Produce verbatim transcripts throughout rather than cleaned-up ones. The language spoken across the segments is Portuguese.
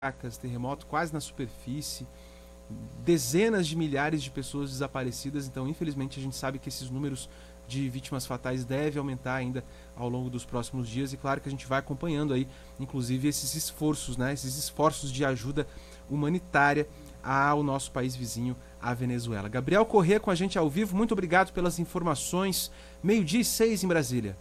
terremoto quase na superfície, dezenas de milhares de pessoas desaparecidas. Então, infelizmente, a gente sabe que esses números de vítimas fatais devem aumentar ainda ao longo dos próximos dias, e claro que a gente vai acompanhando aí, inclusive, esses esforços, né, esses esforços de ajuda humanitária ao nosso país vizinho, a Venezuela. Gabriel Corrêa com a gente ao vivo, muito obrigado pelas informações. Meio-dia e seis em Brasília.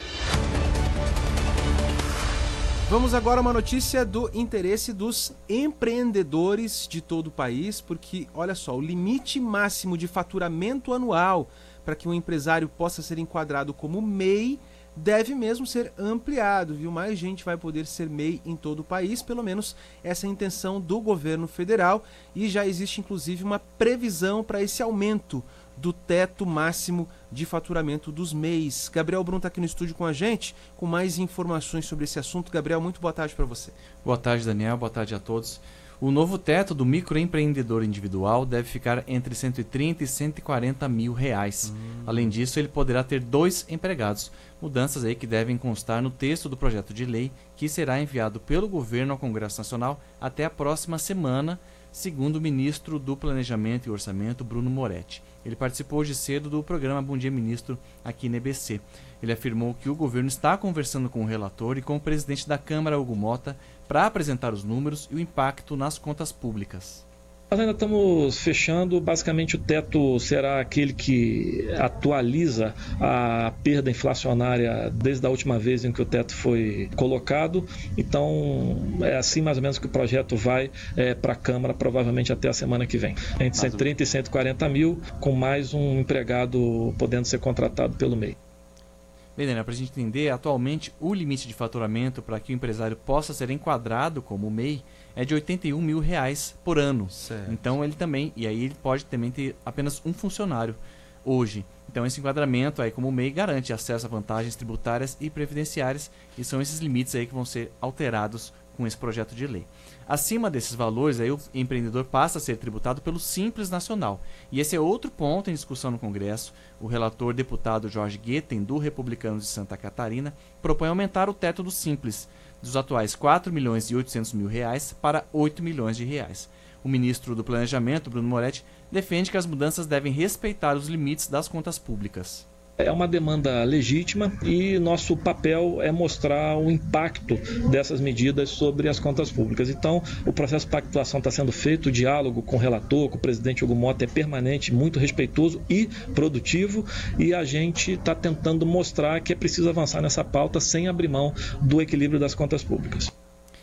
Vamos agora a uma notícia do interesse dos empreendedores de todo o país, porque, olha só, o limite máximo de faturamento anual para que um empresário possa ser enquadrado como M E I deve mesmo ser ampliado, viu? Mais gente vai poder ser M E I em todo o país, pelo menos essa é a intenção do governo federal, e já existe inclusive uma previsão para esse aumento do teto máximo de faturamento dos M E Is. Gabriel Brum está aqui no estúdio com a gente, com mais informações sobre esse assunto. Gabriel, muito boa tarde para você. Boa tarde, Daniel. Boa tarde a todos. O novo teto do microempreendedor individual deve ficar entre cento e trinta e cento e quarenta mil reais. Hum. Além disso, ele poderá ter dois empregados. Mudanças aí que devem constar no texto do projeto de lei, que será enviado pelo governo ao Congresso Nacional até a próxima semana, segundo o ministro do Planejamento e Orçamento, Bruno Moretti. Ele participou hoje cedo do programa Bom Dia Ministro aqui na E B C. Ele afirmou que o governo está conversando com o relator e com o presidente da Câmara, Hugo Mota, para apresentar os números e o impacto nas contas públicas. Nós ainda estamos fechando, basicamente o teto será aquele que atualiza a perda inflacionária desde a última vez em que o teto foi colocado. Então é assim mais ou menos que o projeto vai é, para a Câmara, provavelmente até a semana que vem. Entre cento e trinta e cento e quarenta mil, com mais um empregado podendo ser contratado pelo M E I. Bem, Daniel, para a gente entender, atualmente o limite de faturamento para que o empresário possa ser enquadrado como M E I é de oitenta e um mil reais por ano. Certo. Então ele também, e aí ele pode também ter apenas um funcionário hoje. Então esse enquadramento aí como M E I garante acesso a vantagens tributárias e previdenciárias, e são esses limites aí que vão ser alterados com esse projeto de lei. Acima desses valores, aí o empreendedor passa a ser tributado pelo Simples Nacional. E esse é outro ponto em discussão no Congresso. O relator deputado Jorge Guetem, do Republicanos de Santa Catarina, propõe aumentar o teto do Simples, dos atuais quatro milhões e oitocentos mil reais para oito milhões de reais. O ministro do Planejamento, Bruno Moretti, defende que as mudanças devem respeitar os limites das contas públicas. É uma demanda legítima e nosso papel é mostrar o impacto dessas medidas sobre as contas públicas. Então, o processo de pactuação está sendo feito, o diálogo com o relator, com o presidente Hugo Mota é permanente, muito respeitoso e produtivo, e a gente está tentando mostrar que é preciso avançar nessa pauta sem abrir mão do equilíbrio das contas públicas.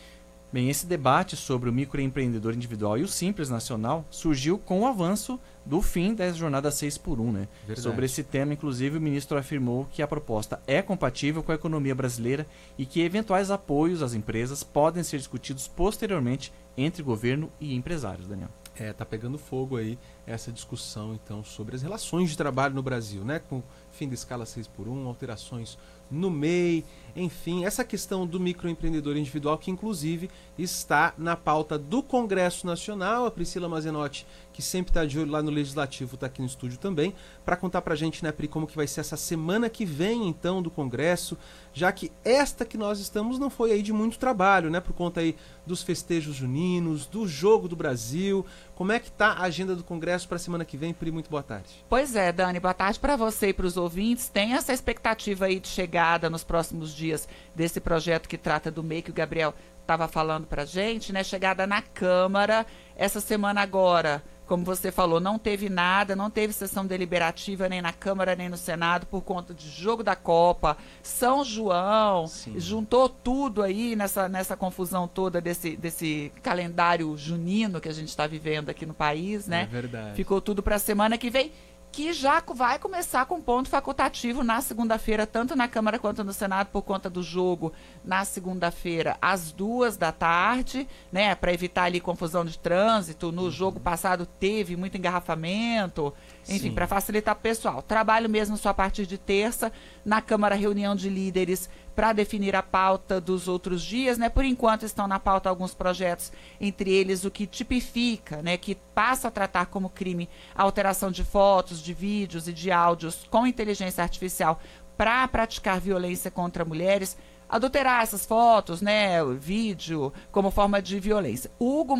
Bem, esse debate sobre o microempreendedor individual e o Simples Nacional surgiu com o avanço do fim da jornada seis por um, né? Sobre esse tema, inclusive, o ministro afirmou que a proposta é compatível com a economia brasileira e que eventuais apoios às empresas podem ser discutidos posteriormente entre governo e empresários, Daniel. É, tá pegando fogo aí essa discussão, então, sobre as relações de trabalho no Brasil, né? Com fim da escala seis por um, alterações no M E I, enfim, essa questão do microempreendedor individual que, inclusive, está na pauta do Congresso Nacional. A Priscila Mazenotti, que sempre está de olho lá no Legislativo, está aqui no estúdio também, para contar para a gente, né, Pri, como que vai ser essa semana que vem, então, do Congresso, já que esta que nós estamos não foi aí de muito trabalho, né, por conta aí dos festejos juninos, do Jogo do Brasil. Como é que tá a agenda do Congresso para a semana que vem, Pri? Muito boa tarde. Pois é, Dani, boa tarde para você e para os ouvintes. Tem essa expectativa aí de chegada nos próximos dias desse projeto que trata do M E I, que o Gabriel estava falando para a gente, né? Chegada na Câmara. Essa semana agora, como você falou, não teve nada, não teve sessão deliberativa nem na Câmara nem no Senado por conta de jogo da Copa, São João. Sim. Juntou tudo aí nessa, nessa confusão toda desse, desse calendário junino que a gente está vivendo aqui no país, né? É verdade. Ficou tudo para a semana que vem, que já vai começar com ponto facultativo na segunda-feira, tanto na Câmara quanto no Senado, por conta do jogo na segunda-feira, às duas da tarde, né, para evitar ali confusão de trânsito. No uhum. jogo passado teve muito engarrafamento, enfim, para facilitar o pessoal. Trabalho mesmo só a partir de terça, na Câmara, reunião de líderes para definir a pauta dos outros dias, né? Por enquanto estão na pauta alguns projetos, entre eles o que tipifica, né, que passa a tratar como crime a alteração de fotos, de vídeos e de áudios com inteligência artificial para praticar violência contra mulheres. adulterar essas fotos, né, o vídeo, como forma de violência. O Hugo